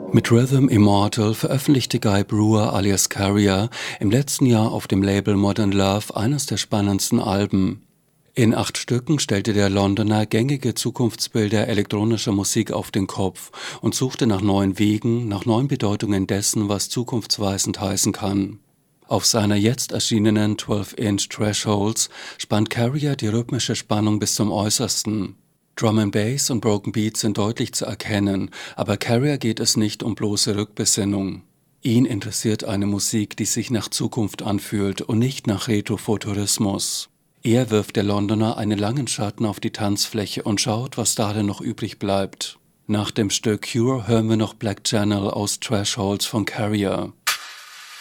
Mit Rhythm Immortal veröffentlichte Guy Brewer alias Carrier im letzten Jahr auf dem Label Modern Love eines der spannendsten Alben. In 8 Stücken stellte der Londoner gängige Zukunftsbilder elektronischer Musik auf den Kopf und suchte nach neuen Wegen, nach neuen Bedeutungen dessen, was zukunftsweisend heißen kann. Auf seiner jetzt erschienenen 12-Inch Thresholds spannt Carrier die rhythmische Spannung bis zum Äußersten. Drum and Bass und Broken Beats sind deutlich zu erkennen, aber Carrier geht es nicht um bloße Rückbesinnung. Ihn interessiert eine Musik, die sich nach Zukunft anfühlt und nicht nach Retrofuturismus. Er wirft der Londoner einen langen Schatten auf die Tanzfläche und schaut, was darin noch übrig bleibt. Nach dem Stück Cure hören wir noch Black Channel aus Thresholds von Carrier.